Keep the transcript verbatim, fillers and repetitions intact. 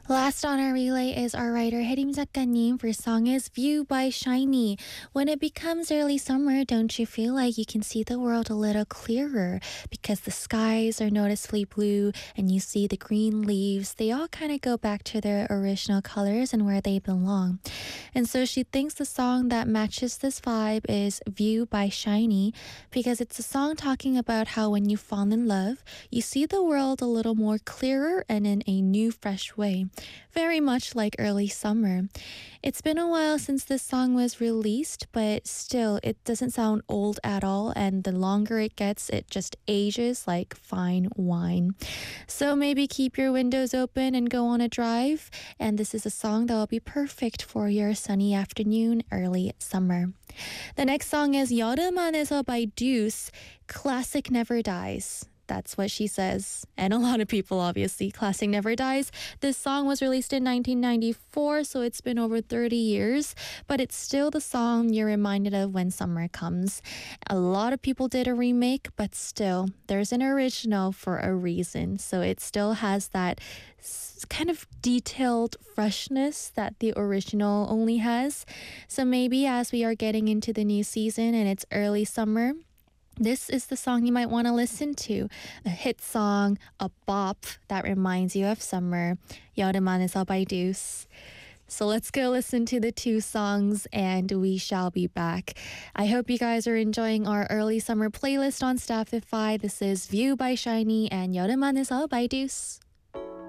Last on our relay is our writer Harim 작가님. Her song is View by Shiny. When it becomes early summer, don't you feel like you can see the world a little clearer? Because the skies are noticeably blue and you see the green leaves. They all kind of go back to their original colors and where they belong. And so she thinks the song that matches this vibe is View by Shiny because it's a song talking about how when you fall in love, you see the world a little more clearer and in a new, fresh way. Very much like early summer. It's been a while since this song was released, but still, it doesn't sound old at all, and the longer it gets, it just ages like fine wine. So maybe keep your windows open and go on a drive, and this is a song that will be perfect for your sunny afternoon, early summer. The next song is 여름 안에서 by Deuce, Classic Never Dies. That's what she says. And a lot of people, obviously. Classic Never Dies. This song was released in nineteen ninety-four, so it's been over thirty years. But it's still the song you're reminded of when summer comes. A lot of people did a remake, but still, there's an original for a reason. So it still has that kind of detailed freshness that the original only has. So maybe as we are getting into the new season and it's early summer, this is the song you might want to listen to. A hit song, a bop that reminds you of summer. 여름 안에서 by Deuce. So let's go listen to the two songs and we shall be back. I hope you guys are enjoying our early summer playlist on Staffify. This is View by Shiny and 여름 안에서 by Deuce.